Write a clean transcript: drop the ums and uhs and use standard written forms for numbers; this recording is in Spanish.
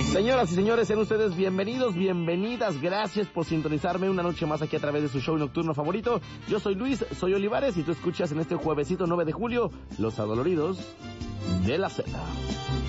Señoras y señores, sean ustedes bienvenidos, bienvenidas, gracias por sintonizarme una noche más aquí a través de su show nocturno favorito. Yo soy Luis, soy Olivares y tú escuchas en este juevesito 9 de julio Los Adoloridos de la Z.